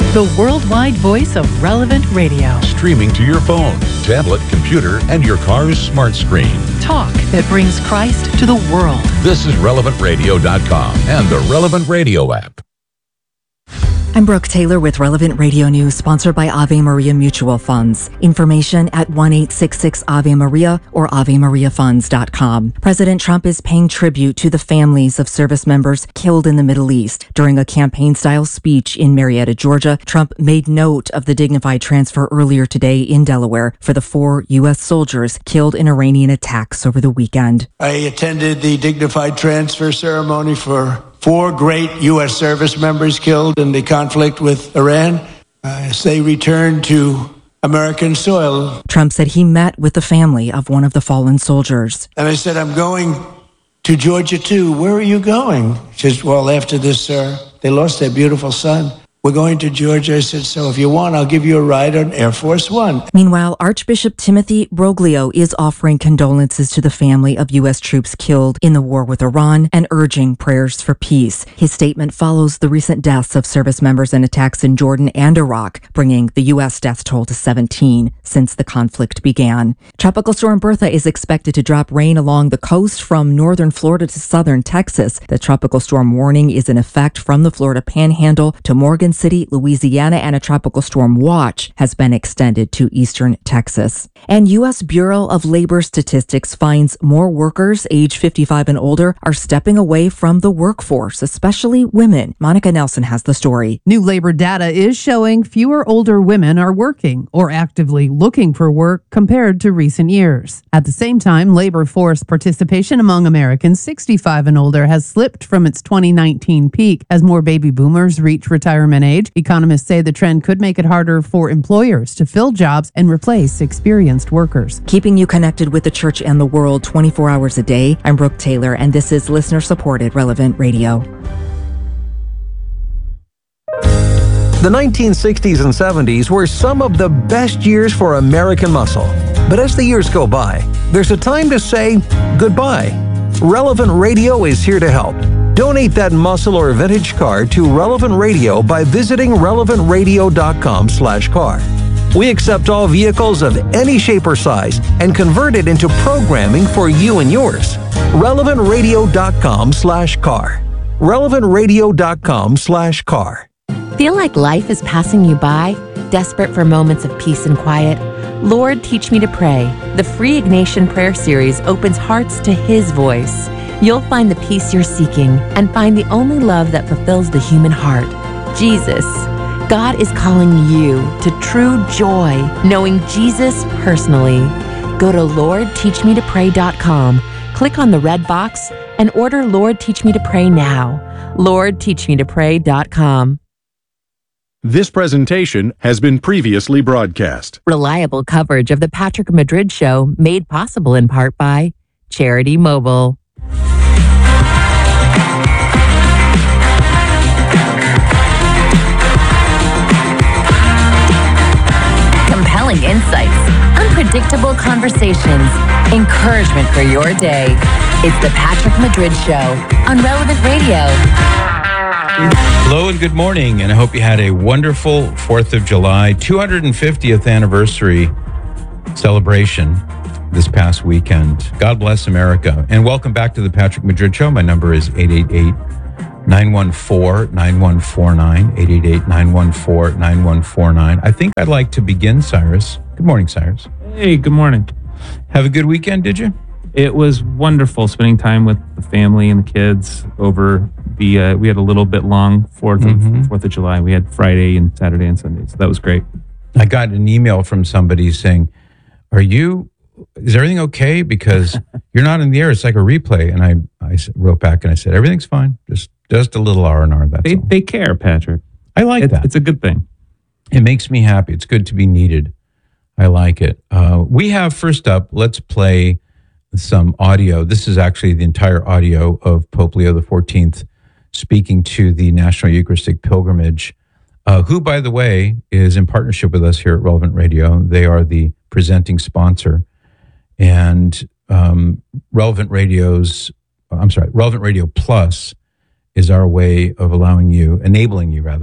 the worldwide voice of Relevant Radio. Streaming to your phone, tablet, computer, and your car's smart screen. Talk that brings Christ to the world. This is RelevantRadio.com and the Relevant Radio app. I'm Brooke Taylor with Relevant Radio News, sponsored by Ave Maria Mutual Funds. Information at 1-866-AVE-MARIA or AveMariaFunds.com. President Trump is paying tribute to the families of service members killed in the Middle East. During a campaign-style speech in Marietta, Georgia, Trump made note of the dignified transfer earlier today in Delaware for the 4 U.S. soldiers killed in Iranian attacks over the weekend. I attended the dignified transfer ceremony for 4 great U.S. service members killed in the conflict with Iran as they returned to American soil. Trump said he met with the family of one of the fallen soldiers. And I said, I'm going to Georgia too. Where are you going? She says, well, after this, sir, they lost their beautiful son. We're going to Georgia. I said, so if you want, I'll give you a ride on Air Force One. Meanwhile, Archbishop Timothy Broglio is offering condolences to the family of U.S. troops killed in the war with Iran and urging prayers for peace. His statement follows the recent deaths of service members in attacks in Jordan and Iraq, bringing the U.S. death toll to 17 since the conflict began. Tropical Storm Bertha is expected to drop rain along the coast from northern Florida to southern Texas. The tropical storm warning is in effect from the Florida Panhandle to Morgan City, Louisiana, and a tropical storm watch has been extended to eastern Texas. And U.S. Bureau of Labor Statistics finds more workers age 55 and older are stepping away from the workforce, especially women. Monica Nelson has the story. New labor data is showing fewer older women are working or actively looking for work compared to recent years. At the same time, labor force participation among Americans 65 and older has slipped from its 2019 peak as more baby boomers reach retirement age. Economists say the trend could make it harder for employers to fill jobs and replace experienced workers. Keeping you connected with the church and the world 24 hours a day, I'm Brooke Taylor, and this is listener-supported Relevant Radio. The 1960s and 70s were some of the best years for American muscle. But as the years go by, there's a time to say goodbye. Relevant Radio is here to help. Donate that muscle or vintage car to Relevant Radio by visiting relevantradio.com/car. We accept all vehicles of any shape or size and convert it into programming for you and yours. relevantradio.com/car. relevantradio.com/car. Feel like life is passing you by? Desperate for moments of peace and quiet? Lord, Teach Me to Pray. The free Ignatian prayer series opens hearts to His voice. You'll find the peace you're seeking and find the only love that fulfills the human heart, Jesus. God is calling you to true joy, knowing Jesus personally. Go to LordTeachMeToPray.com, click on the red box, and order Lord Teach Me to Pray now. LordTeachMeToPray.com. This presentation has been previously broadcast. Reliable coverage of the Patrick Madrid Show made possible in part by Charity Mobile. Compelling insights, unpredictable conversations, encouragement for your day. It's the Patrick Madrid Show on Relevant Radio. Hello and good morning, and I hope you had a wonderful 4th of July 250th anniversary celebration this past weekend. God bless America, and welcome back to the Patrick Madrid Show. My number is 888-914-9149, 888-914-9149. I think I'd like to begin, Cyrus. Good morning, Cyrus. Hey, good morning. Have a good weekend, did you? It was wonderful spending time with the family and the kids over the, we had a little bit long 4th of July. We had Friday and Saturday and Sunday, so that was great. I got an email from somebody saying, is everything okay? Because you're not in the air. It's like a replay. And I wrote back and I said, everything's fine. Just a little R&R, that's all. They care, Patrick. I like that. It's a good thing. It makes me happy. It's good to be needed. I like it. We have, first up, let's play some audio. This is actually the entire audio of Pope Leo XIV speaking to the National Eucharistic Pilgrimage, who, by the way, is in partnership with us here at Relevant Radio. They are the presenting sponsor. And Relevant Radio Plus is our way of enabling you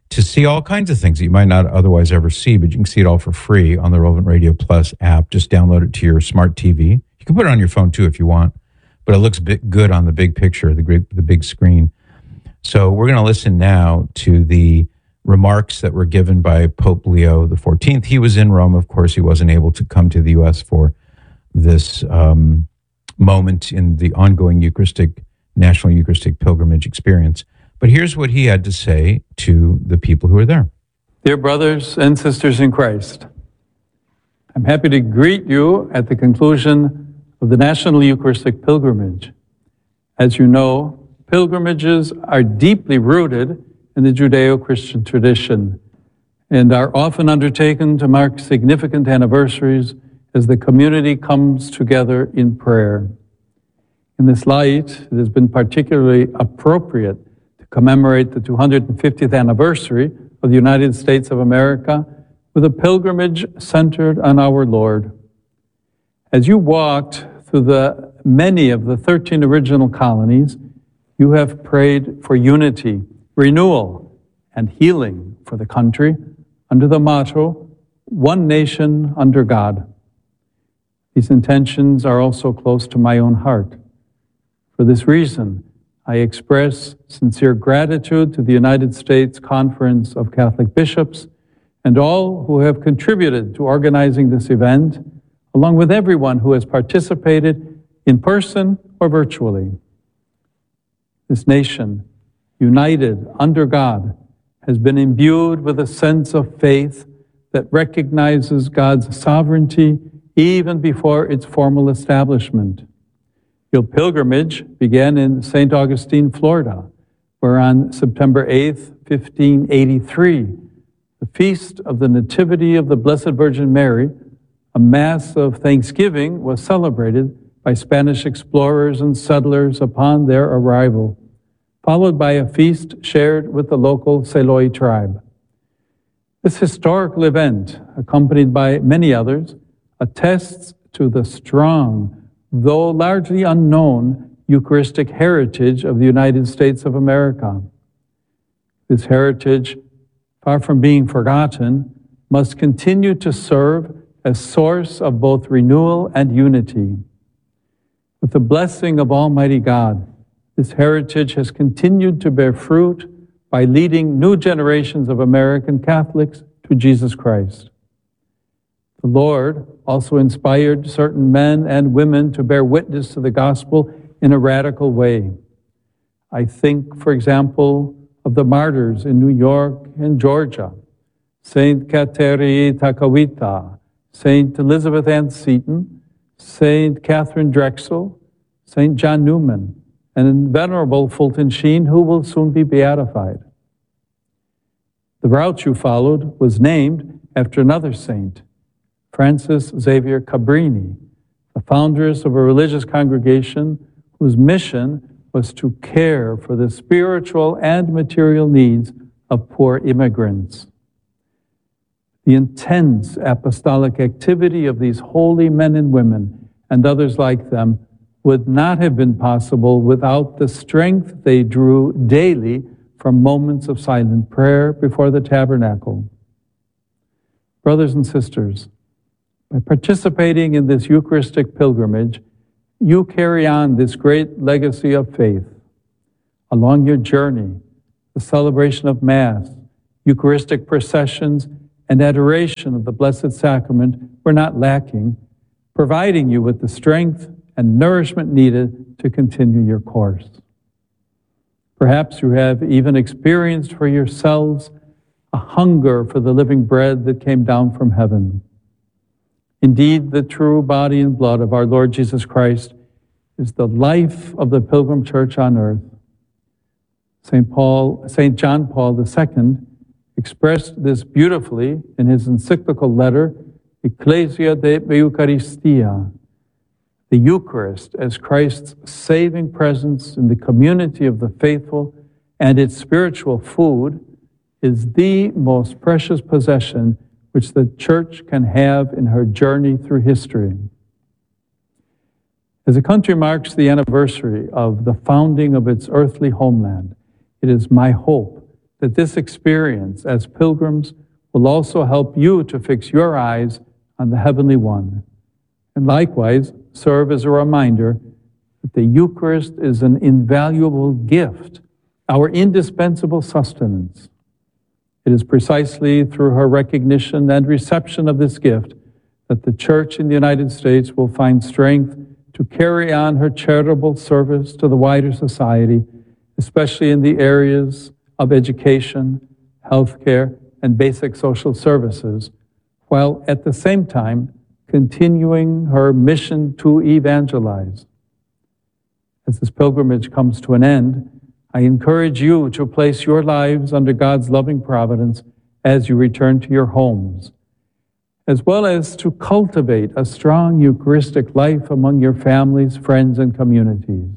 to see all kinds of things that you might not otherwise ever see, but you can see it all for free on the Relevant Radio Plus app. Just download it to your smart TV. You can put it on your phone too if you want, but it looks good on the big picture, the big screen. So we're going to listen now to the remarks that were given by Pope Leo XIV. He was in Rome. Of course, he wasn't able to come to the U.S. for this moment in the ongoing National Eucharistic Pilgrimage experience. But here's what he had to say to the people who were there. Dear brothers and sisters in Christ, I'm happy to greet you at the conclusion of the National Eucharistic Pilgrimage. As you know, pilgrimages are deeply rooted in the Judeo-Christian tradition and are often undertaken to mark significant anniversaries as the community comes together in prayer. In this light, it has been particularly appropriate to commemorate the 250th anniversary of the United States of America with a pilgrimage centered on our Lord. As you walked through many of the 13 original colonies, you have prayed for unity, renewal, and healing for the country under the motto, "One Nation under God." These intentions are also close to my own heart. For this reason, I express sincere gratitude to the United States Conference of Catholic Bishops and all who have contributed to organizing this event, along with everyone who has participated in person or virtually. This nation, united under God, has been imbued with a sense of faith that recognizes God's sovereignty even before its formal establishment. Your pilgrimage began in St. Augustine, Florida, where on September 8th, 1583, the feast of the Nativity of the Blessed Virgin Mary, a Mass of Thanksgiving, was celebrated by Spanish explorers and settlers upon their arrival, followed by a feast shared with the local Seloi tribe. This historical event, accompanied by many others, attests to the strong, though largely unknown, Eucharistic heritage of the United States of America. This heritage, far from being forgotten, must continue to serve as source of both renewal and unity. With the blessing of Almighty God, this heritage has continued to bear fruit by leading new generations of American Catholics to Jesus Christ. The Lord also inspired certain men and women to bear witness to the gospel in a radical way. I think, for example, of the martyrs in New York and Georgia, Saint Kateri Takakwitha, Saint Elizabeth Ann Seton, Saint Catherine Drexel, Saint John Newman, and Venerable Fulton Sheen, who will soon be beatified. The route you followed was named after another saint, Francis Xavier Cabrini, the founders of a religious congregation whose mission was to care for the spiritual and material needs of poor immigrants. The intense apostolic activity of these holy men and women and others like them would not have been possible without the strength they drew daily from moments of silent prayer before the tabernacle. Brothers and sisters, by participating in this Eucharistic pilgrimage, you carry on this great legacy of faith. Along your journey, the celebration of Mass, Eucharistic processions, and adoration of the Blessed Sacrament were not lacking, providing you with the strength and nourishment needed to continue your course. Perhaps you have even experienced for yourselves a hunger for the living bread that came down from heaven. Indeed, the true body and blood of our Lord Jesus Christ is the life of the Pilgrim Church on earth. St. John Paul II expressed this beautifully in his encyclical letter, Ecclesia de Eucharistia, the Eucharist as Christ's saving presence in the community of the faithful and its spiritual food is the most precious possession which the Church can have in her journey through history. As the country marks the anniversary of the founding of its earthly homeland, it is my hope that this experience as pilgrims will also help you to fix your eyes on the Heavenly One, and likewise serve as a reminder that the Eucharist is an invaluable gift, our indispensable sustenance. It is precisely through her recognition and reception of this gift that the Church in the United States will find strength to carry on her charitable service to the wider society, especially in the areas of education, healthcare, and basic social services, while at the same time continuing her mission to evangelize. As this pilgrimage comes to an end, I encourage you to place your lives under God's loving providence as you return to your homes, as well as to cultivate a strong Eucharistic life among your families, friends, and communities.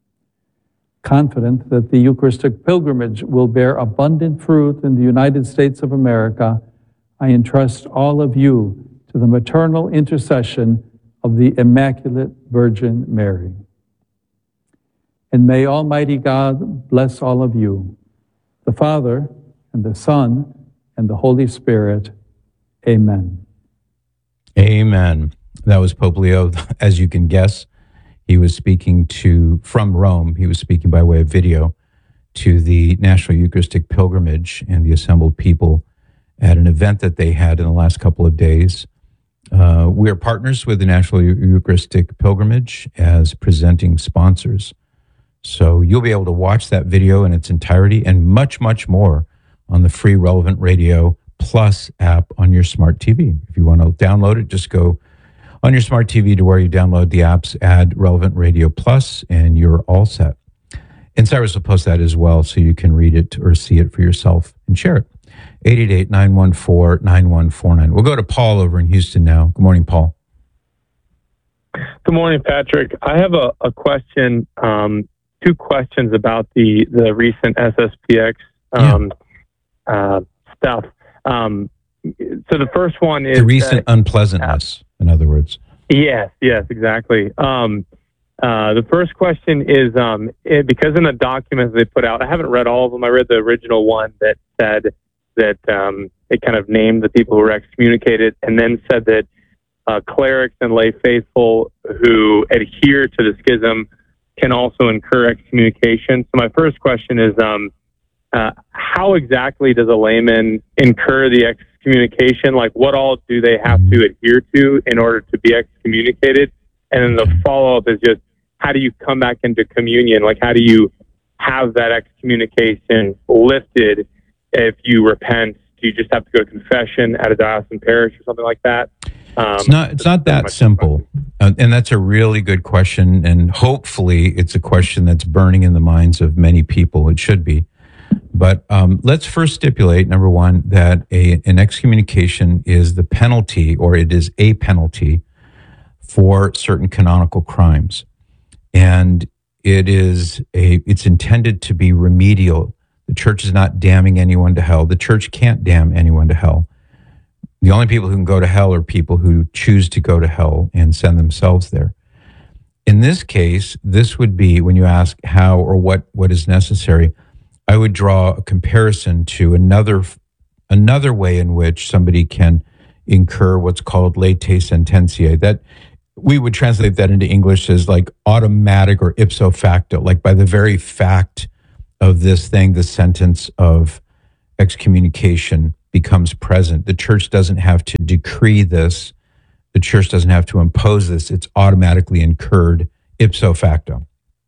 Confident that the Eucharistic pilgrimage will bear abundant fruit in the United States of America, I entrust all of you to the maternal intercession of the Immaculate Virgin Mary. And may Almighty God bless all of you, the Father, and the Son, and the Holy Spirit. Amen. Amen. That was Pope Leo. As you can guess, he was speaking from Rome. He was speaking by way of video to the National Eucharistic Pilgrimage and the assembled people at an event that they had in the last couple of days. We are partners with the National Eucharistic Pilgrimage as presenting sponsors. So you'll be able to watch that video in its entirety and much, much more on the free Relevant Radio Plus app on your smart TV. If you want to download it, just go on your smart TV to where you download the apps, add Relevant Radio Plus, and you're all set. And Cyrus will post that as well so you can read it or see it for yourself and share it. 888-914-9149. We'll go to Paul over in Houston now. Good morning, Paul. Good morning, Patrick. I have a question, two questions about the recent SSPX stuff. So the first one is... The recent unpleasantness, in other words. Yes, exactly. The first question is, because in the documents they put out, I haven't read all of them. I read the original one that said that it kind of named the people who were excommunicated and then said that clerics and lay faithful who adhere to the schism can also incur excommunication. So my first question is, how exactly does a layman incur the excommunication? Like, what all do they have to adhere to in order to be excommunicated? And then the follow-up is just, how do you come back into communion? Like, how do you have that excommunication lifted if you repent? Do you just have to go to confession at a diocesan parish or something like that? It's not that simple. And that's a really good question. And hopefully it's a question that's burning in the minds of many people. It should be. But let's first stipulate, number one, that an excommunication is the penalty, or it is a penalty for certain canonical crimes. And it's intended to be remedial. The church is not damning anyone to hell. The church can't damn anyone to hell. The only people who can go to hell are people who choose to go to hell and send themselves there. In this case, this would be, when you ask how or what is necessary, I would draw a comparison to another way in which somebody can incur what's called late sententiae. That we would translate that into English as like automatic or ipso facto, like by the very fact of this thing, the sentence of excommunication becomes present. The church doesn't have to decree this. The church doesn't have to impose this. It's automatically incurred ipso facto.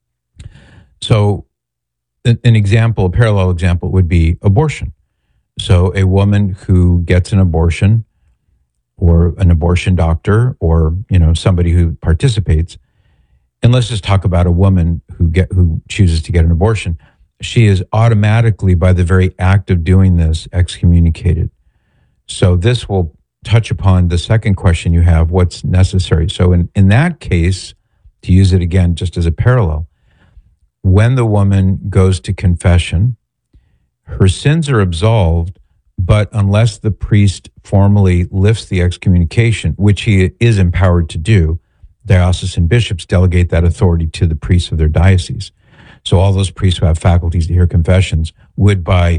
So a parallel example would be abortion. So a woman who gets an abortion, or an abortion doctor, or somebody who participates, and let's just talk about a woman who chooses to get an abortion. She is automatically, by the very act of doing this, excommunicated. So this will touch upon the second question you have, what's necessary. So in that case, to use it again just as a parallel, when the woman goes to confession, her sins are absolved, but unless the priest formally lifts the excommunication, which he is empowered to do, diocesan bishops delegate that authority to the priests of their diocese. So all those priests who have faculties to hear confessions would, by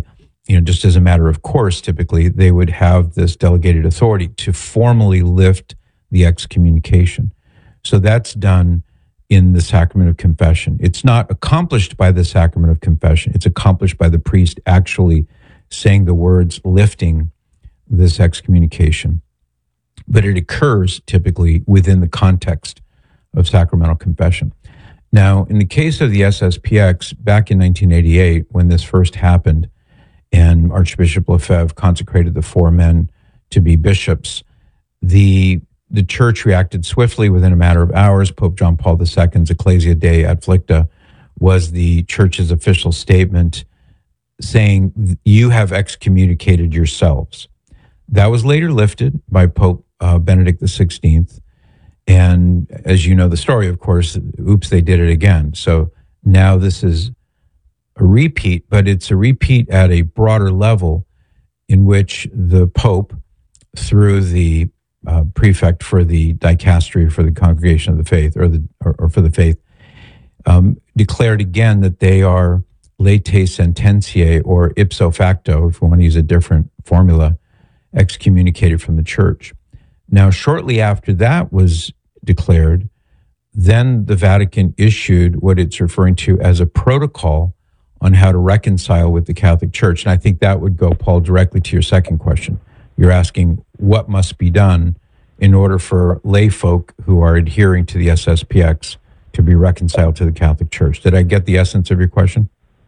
just as a matter of course, typically they would have this delegated authority to formally lift the excommunication. So that's done in the sacrament of confession. It's not accomplished by the sacrament of confession. It's accomplished by the priest actually saying the words lifting this excommunication. But it occurs typically within the context of sacramental confession. Now, in the case of the SSPX, back in 1988, when this first happened, and Archbishop Lefebvre consecrated the 4 men to be bishops, the church reacted swiftly within a matter of hours. Pope John Paul II's Ecclesia Dei Adflicta was the church's official statement saying, you have excommunicated yourselves. That was later lifted by Pope Benedict XVI. And as you know the story, of course, oops, they did it again. So now this is a repeat, but it's a repeat at a broader level in which the Pope, through the prefect for the dicastery for the Congregation of the Faith, or for the faith, declared again that they are latae sententiae, or ipso facto, if we want to use a different formula, excommunicated from the church. Now, shortly after that was declared, then the Vatican issued what it's referring to as a protocol on how to reconcile with the Catholic Church. And I think that would go, Paul, directly to your second question. You're asking what must be done in order for lay folk who are adhering to the SSPX to be reconciled to the Catholic Church. Did I get the essence of your question?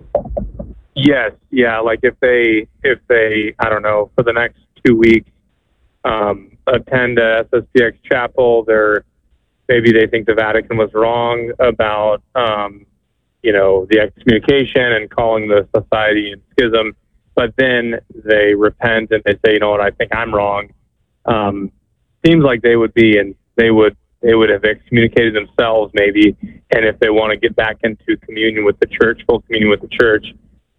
Yes. Yeah. Like if they, I don't know, for the next 2 weeks, attend a SSPX chapel, maybe they think the Vatican was wrong about, the excommunication and calling the society in schism, but then they repent and they say, you know what, I think I'm wrong. Seems like they would have excommunicated themselves maybe, and if they want to get back into communion with the church, full communion with the church,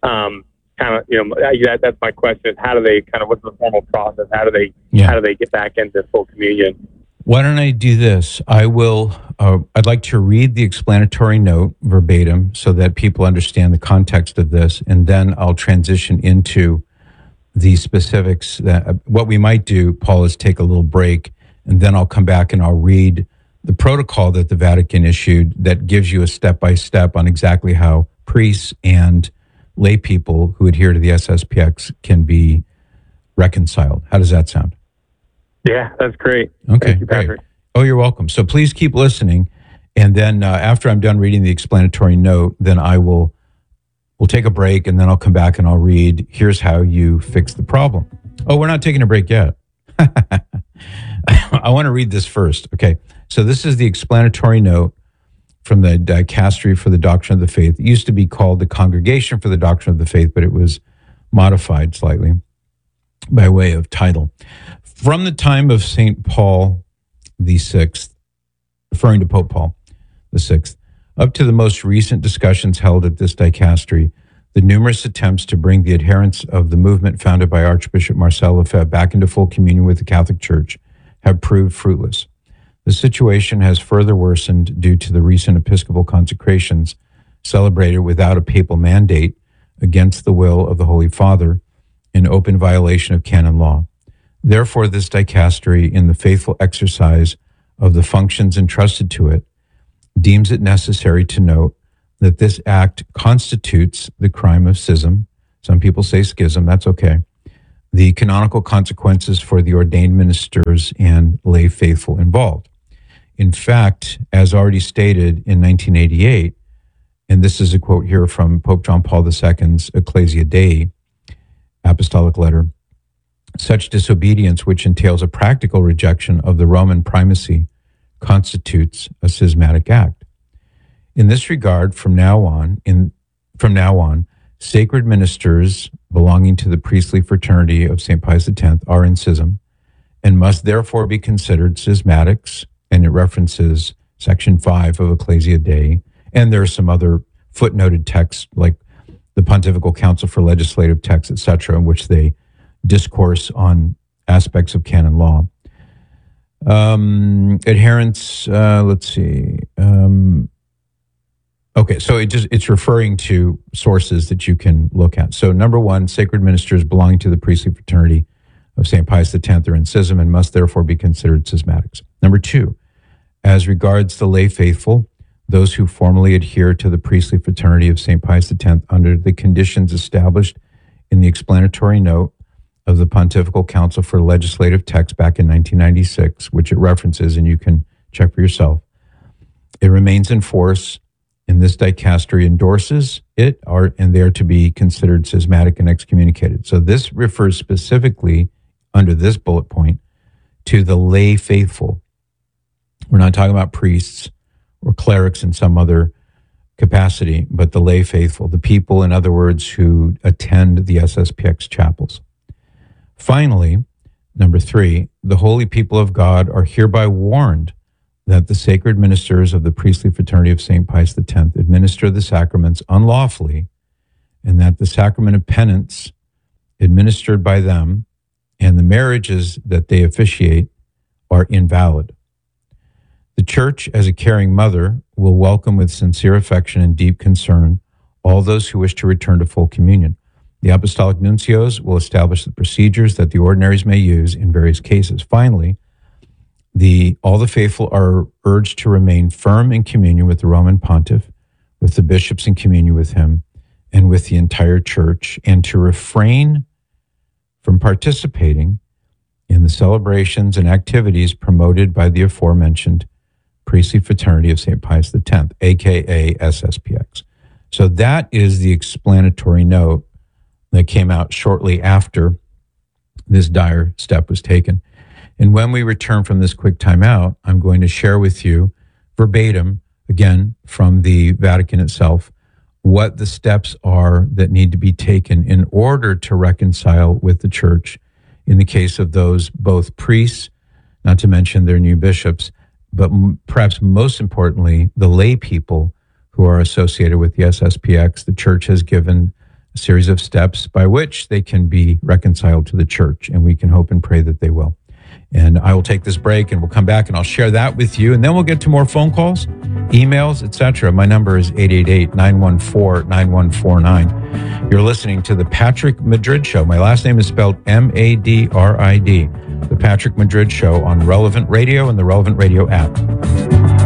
that's my question: is how do they what's the formal process? How do they get back into full communion? Why don't I do this? I'd like to read the explanatory note verbatim so that people understand the context of this, and then I'll transition into the specifics. What we might do, Paul, is take a little break, and then I'll come back and I'll read the protocol that the Vatican issued that gives you a step-by-step on exactly how priests and lay people who adhere to the SSPX can be reconciled. How does that sound? Yeah, that's great. Okay, Thank you, Patrick. Great. Oh, you're welcome. So please keep listening. And then after I'm done reading the explanatory note, then we'll take a break, and then I'll come back and I'll read, here's how you fix the problem. Oh, we're not taking a break yet. I want to read this first. Okay. So this is the explanatory note from the Dicastery for the Doctrine of the Faith. It used to be called the Congregation for the Doctrine of the Faith, but it was modified slightly by way of title. From the time of St. Paul VI, referring to Pope Paul VI, up to the most recent discussions held at this dicastery, the numerous attempts to bring the adherents of the movement founded by Archbishop Marcel Lefebvre back into full communion with the Catholic Church have proved fruitless. The situation has further worsened due to the recent Episcopal consecrations celebrated without a papal mandate, against the will of the Holy Father, in open violation of canon law. Therefore, this dicastery, in the faithful exercise of the functions entrusted to it, deems it necessary to note that this act constitutes the crime of schism. Some people say schism, that's okay. The canonical consequences for the ordained ministers and lay faithful involved. In fact, as already stated in 1988, and this is a quote here from Pope John Paul II's Ecclesia Dei apostolic letter, such disobedience, which entails a practical rejection of the Roman primacy, constitutes a schismatic act. In this regard, from now on, sacred ministers belonging to the priestly fraternity of St. Pius X are in schism and must therefore be considered schismatics, and it references Section 5 of Ecclesia Dei, and there are some other footnoted texts like the Pontifical Council for Legislative Texts, etc., in which they discourse on aspects of canon law. Adherents, Okay, so it's referring to sources that you can look at. So number one, sacred ministers belonging to the priestly fraternity of St. Pius X are in schism and must therefore be considered schismatics. Number two, as regards the lay faithful, those who formally adhere to the priestly fraternity of St. Pius X under the conditions established in the explanatory note of the Pontifical Council for Legislative Text back in 1996, which it references, and you can check for yourself. It remains in force, and this dicastery endorses it, and they are to be considered schismatic and excommunicated. So this refers specifically, under this bullet point, to the lay faithful. We're not talking about priests or clerics in some other capacity, but the lay faithful, the people, in other words, who attend the SSPX chapels. Finally, number three, the holy people of God are hereby warned that the sacred ministers of the priestly fraternity of St. Pius X administer the sacraments unlawfully, and that the sacrament of penance administered by them and the marriages that they officiate are invalid. The Church, as a caring mother, will welcome with sincere affection and deep concern all those who wish to return to full communion. The apostolic nuncios will establish the procedures that the ordinaries may use in various cases. Finally, all the faithful are urged to remain firm in communion with the Roman Pontiff, with the bishops in communion with him, and with the entire Church, and to refrain from participating in the celebrations and activities promoted by the aforementioned priestly fraternity of St. Pius X, aka SSPX. So that is the explanatory note that came out shortly after this dire step was taken. And when we return from this quick timeout, I'm going to share with you verbatim, again, from the Vatican itself, what the steps are that need to be taken in order to reconcile with the Church in the case of those both priests, not to mention their new bishops, but perhaps most importantly, the lay people who are associated with the SSPX. The Church has given a series of steps by which they can be reconciled to the Church, and we can hope and pray that they will. And I will take this break and we'll come back and I'll share that with you. And then we'll get to more phone calls, emails, etc. My number is 888-914-9149. You're listening to The Patrick Madrid Show. My last name is spelled Madrid. The Patrick Madrid Show on Relevant Radio and the Relevant Radio app.